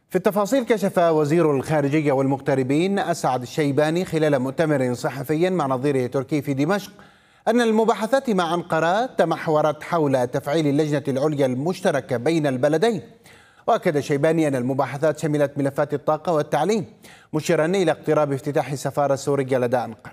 في التفاصيل كشف وزير الخارجية والمغتربين أسعد الشيباني خلال مؤتمر صحفي مع نظيره التركي في دمشق أن المباحثات مع أنقرة تمحورت حول تفعيل اللجنة العليا المشتركة بين البلدين. وأكد الشيباني أن المباحثات شملت ملفات الطاقة والتعليم، مشيرا إلى اقتراب افتتاح السفارة السورية لدى أنقرة.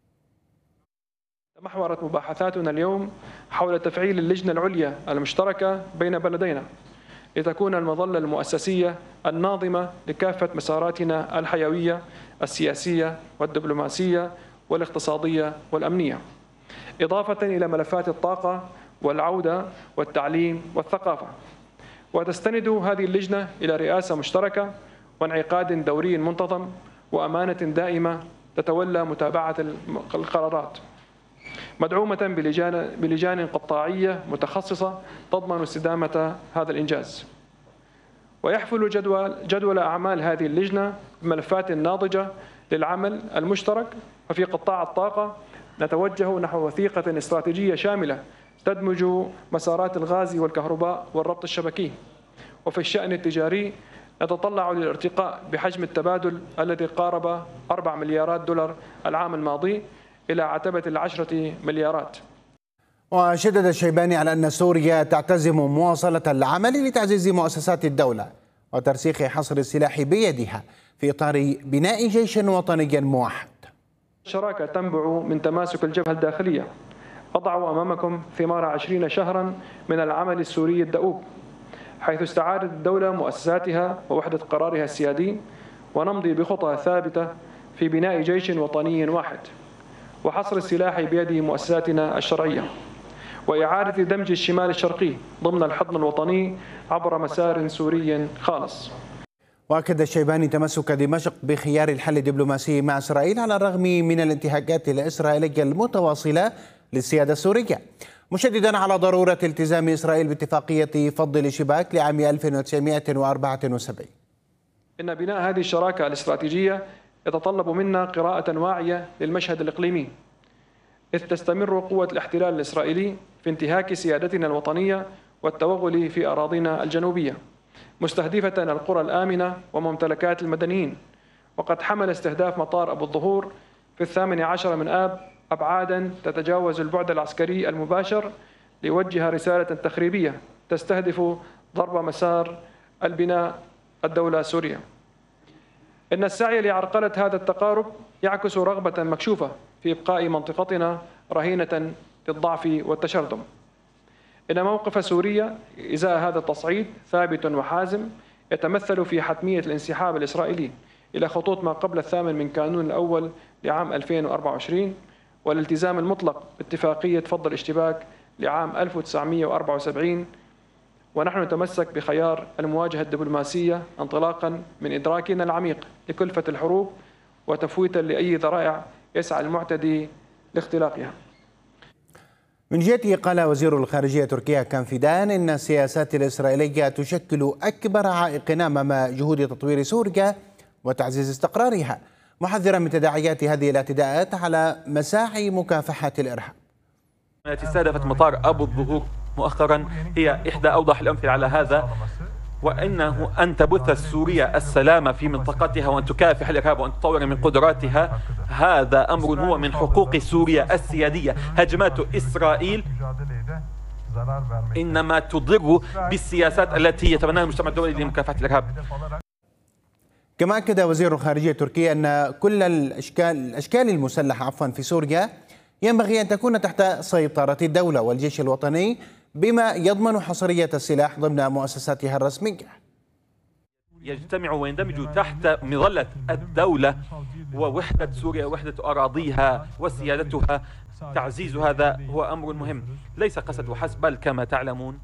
تمحورت مباحثاتنا اليوم حول تفعيل اللجنة العليا المشتركة بين بلدينا لتكون المظلة المؤسسية الناظمة لكافة مساراتنا الحيوية السياسية والدبلوماسية والاقتصادية والأمنية، إضافة إلى ملفات الطاقة والعودة والتعليم والثقافة. وتستند هذه اللجنة إلى رئاسة مشتركة وانعقاد دوري منتظم وأمانة دائمة تتولى متابعة القرارات، مدعومة بلجان قطاعية متخصصة تضمن استدامة هذا الإنجاز. ويحفل جدول أعمال هذه اللجنة بملفات ناضجة للعمل المشترك. ففي قطاع الطاقة نتوجه نحو وثيقة استراتيجية شاملة تدمج مسارات الغاز والكهرباء والربط الشبكي. وفي الشأن التجاري نتطلع للارتقاء بحجم التبادل الذي قارب 4 مليارات دولار العام الماضي إلى عتبة 10 مليارات. وشدد الشيباني على أن سوريا تعتزم مواصلة العمل لتعزيز مؤسسات الدولة وترسيخ حصر السلاح بيدها في إطار بناء جيش وطني موحد. الشراكة تنبع من تماسك الجبهة الداخلية. أضع أمامكم ثمار 20 شهرا من العمل السوري الدؤوب، حيث استعادت الدولة مؤسساتها ووحدة قرارها السيادي، ونمضي بخطى ثابتة في بناء جيش وطني واحد وحصر السلاح بيد مؤسساتنا الشرعية، وإعادة دمج الشمال الشرقي ضمن الحضن الوطني عبر مسار سوري خالص. وأكد الشيباني تمسك دمشق بخيار الحل الدبلوماسي مع إسرائيل على الرغم من الانتهاكات الإسرائيلية المتواصلة للسيادة السورية، مشددا على ضرورة التزام إسرائيل باتفاقية فض الشباك لعام 1974. إن بناء هذه الشراكة الاستراتيجية يتطلب منا قراءة واعية للمشهد الإقليمي، إذ تستمر قوة الاحتلال الإسرائيلي في انتهاك سيادتنا الوطنية والتوغل في أراضينا الجنوبية، مستهدفة القرى الآمنة وممتلكات المدنيين. وقد حمل استهداف مطار أبو الظهور في 18 من آب أبعادا تتجاوز البعد العسكري المباشر ليوجه رسالة تخريبية تستهدف ضرب مسار البناء الدولة سوريا. إن السعي لعرقلة هذا التقارب يعكس رغبة مكشوفة في إبقاء منطقتنا رهينة للضعف والتشرذم. إن موقف سوريا إزاء هذا التصعيد ثابت وحازم، يتمثل في حتمية الانسحاب الإسرائيلي إلى خطوط ما قبل 8 من كانون الأول لعام 2024 والالتزام المطلق باتفاقية فض الاشتباك لعام 1974. ونحن نتمسك بخيار المواجهة الدبلوماسية انطلاقا من إدراكنا العميق لكلفة الحروب وتفويتا لأي ذرائع يسعى المعتدي لاختلاقها. من جهته قال وزير الخارجية تركيا كان فيدان إن السياسات الإسرائيلية تشكل أكبر عائق أمام جهود تطوير سوريا وتعزيز استقرارها، محذرا من تداعيات هذه الاعتداءات على مساعي مكافحة الإرهاب. التي استهدفت مطار أبو الظهور مؤخرا هي إحدى أوضح الأمثلة على هذا، وإنه أن تبث سوريا السلام في منطقتها وأن تكافح الإرهاب وأن تطور من قدراتها، هذا أمر هو من حقوق سوريا السيادية. هجمات إسرائيل إنما تضر بالسياسات التي يتبناها المجتمع الدولي لمكافحة الإرهاب. كما أكد وزير الخارجية التركي أن كل الأشكال المسلحة في سوريا ينبغي أن تكون تحت سيطرة الدولة والجيش الوطني، بما يضمن حصرية السلاح ضمن مؤسساتها الرسمية. يجتمع ويندمج تحت مظلة الدولة ووحدة سوريا، وحدة أراضيها وسيادتها. تعزيز هذا هو أمر مهم، ليس قسد وحسب، بل كما تعلمون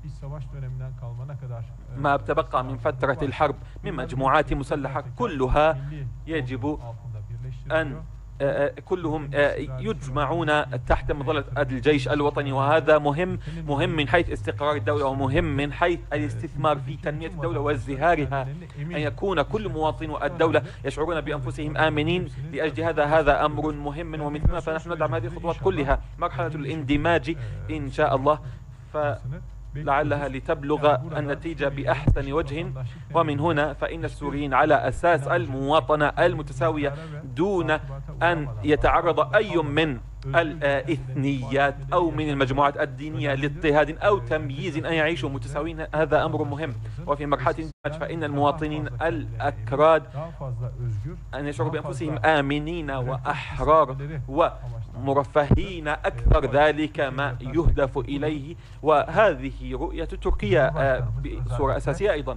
ما تبقى من فترة الحرب من مجموعات مسلحة كلها يجب أن كلهم يجمعون تحت مظلة الجيش الوطني، وهذا مهم من حيث استقرار الدولة ومهم من حيث الاستثمار في تنمية الدولة وازدهارها، أن يكون كل مواطنو الدولة يشعرون بأنفسهم آمنين. لأجل هذا أمر مهم، ومن ثم فنحن ندعم هذه الخطوات كلها. مرحلة الاندماج إن شاء الله لعلها لتبلغ النتيجة بأحسن وجه. ومن هنا فإن السوريين على أساس المواطنة المتساوية دون أن يتعرض أي من الإثنيات أو من المجموعات الدينية لاضطهاد أو تمييز أن يعيشوا متساويين، هذا أمر مهم. وفي مرحلة فإن المواطنين الأكراد أن يشعروا بأنفسهم آمنين وأحرار ومرفهين أكثر، ذلك ما يهدف إليه، وهذه رؤية تركيا بصورة أساسية أيضا.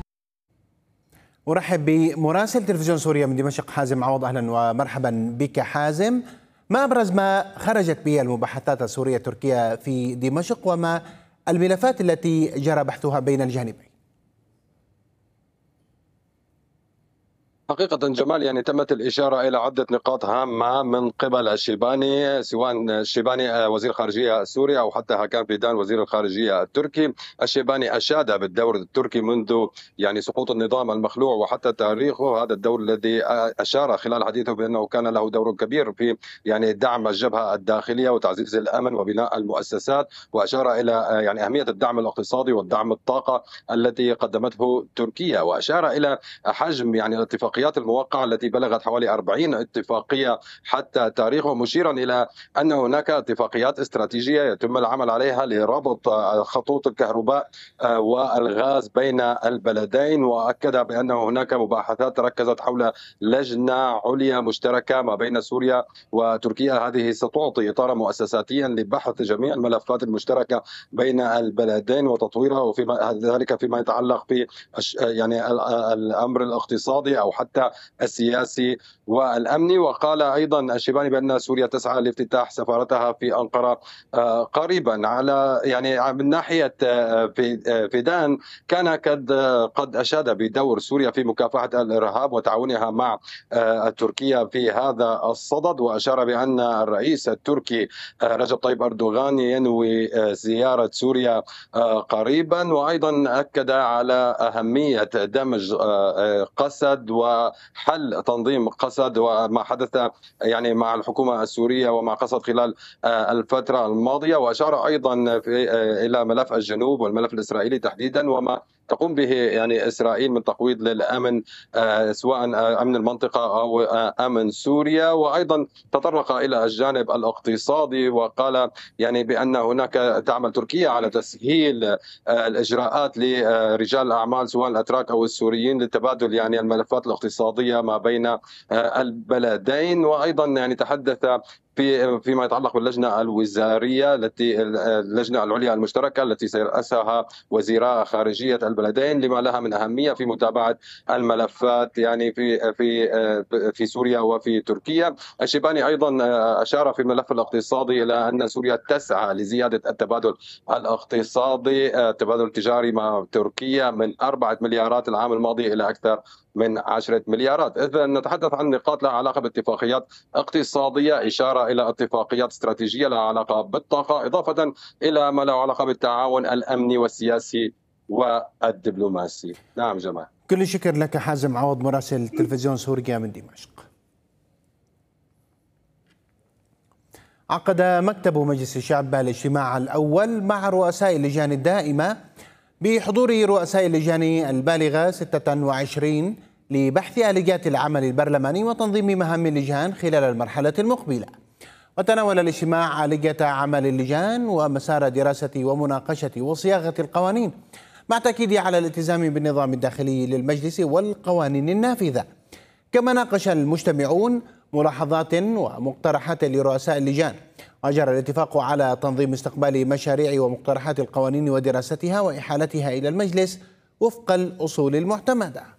أرحب بمراسل تلفزيون سوريا من دمشق حازم عوض. أهلا ومرحبا بك حازم. ما أبرز ما خرجت به المباحثات السورية التركية في دمشق، وما الملفات التي جرى بحثها بين الجانبين؟ حقيقة جمال، يعني تمت الإشارة إلى عدة نقاط هامة من قبل الشيباني، سواء الشيباني وزير الخارجية السوري أو حتى هاكان فيدان وزير الخارجية التركي. الشيباني أشاد بالدور التركي منذ يعني سقوط النظام المخلوع وحتى تاريخه، هذا الدور الذي أشار خلال حديثه بأنه كان له دور كبير في يعني دعم الجبهة الداخلية وتعزيز الأمن وبناء المؤسسات، وأشار إلى يعني أهمية الدعم الاقتصادي والدعم الطاقة التي قدمته تركيا، وأشار إلى حجم يعني الاتفاقيات الموقعة التي بلغت حوالي 40 اتفاقية حتى تاريخه، مشيرا إلى أن هناك اتفاقيات استراتيجية يتم العمل عليها لربط خطوط الكهرباء والغاز بين البلدين. وأكد بأن هناك مباحثات ركزت حول لجنة عليا مشتركة ما بين سوريا وتركيا، هذه ستعطي إطارا مؤسساتيا لبحث جميع الملفات المشتركة بين البلدين وتطويرها، وفيما ذلك فيما يتعلق ب يعني الأمر الاقتصادي أو حتى السياسي والأمني. وقال أيضا الشيباني بأن سوريا تسعى لافتتاح سفارتها في أنقرة قريبا. على يعني من ناحية فيدان كان قد أشاد بدور سوريا في مكافحة الإرهاب وتعاونها مع تركيا في هذا الصدد، وأشار بأن الرئيس التركي رجب طيب أردوغان ينوي زيارة سوريا قريبا. وأيضا أكد على أهمية دمج قسد وحل تنظيم قسد وما حدث يعني مع الحكومة السورية ومع قسد خلال الفترة الماضية. وأشار أيضا إلى ملف الجنوب والملف الإسرائيلي تحديدا وما تقوم به يعني إسرائيل من تقويض للأمن، سواء أمن المنطقة أو أمن سوريا. وأيضا تطرق إلى الجانب الاقتصادي وقال يعني بأن هناك تعمل تركيا على تسهيل الإجراءات لرجال الأعمال سواء الأتراك أو السوريين لتبادل يعني الملفات الاقتصادية ما بين البلدين. وأيضا يعني تحدث فيما يتعلق باللجنة الوزارية التي اللجنة العليا المشتركة التي سيرأسها وزيرا خارجية البلدين لما لها من أهمية في متابعة الملفات يعني في سوريا وفي تركيا. الشيباني أيضا أشار في الملف الاقتصادي إلى أن سوريا تسعى لزيادة التبادل الاقتصادي، التبادل التجاري مع تركيا من 4 مليارات العام الماضي إلى أكثر من 10 مليارات. إذا نتحدث عن نقاط لها علاقة باتفاقيات اقتصادية، إشارة إلى اتفاقيات استراتيجية لها علاقة بالطاقة، إضافة إلى ما له علاقة بالتعاون الأمني والسياسي والدبلوماسي. نعم جمال. كل الشكر لك حازم عوض مراسل تلفزيون سوريا من دمشق. عقد مكتب مجلس الشعب الاجتماع الأول مع رؤساء اللجان الدائمة بحضور رؤساء اللجان البالغة 26 لبحث آليات العمل البرلماني وتنظيم مهام اللجان خلال المرحلة المقبلة. وتناول الاجتماع آلية عمل اللجان ومسار دراسة ومناقشة وصياغة القوانين مع تأكيد على الالتزام بالنظام الداخلي للمجلس والقوانين النافذة. كما ناقش المجتمعون ملاحظات ومقترحات لرؤساء اللجان، وجرى الاتفاق على تنظيم استقبال مشاريع ومقترحات القوانين ودراستها وإحالتها إلى المجلس وفق الأصول المعتمدة.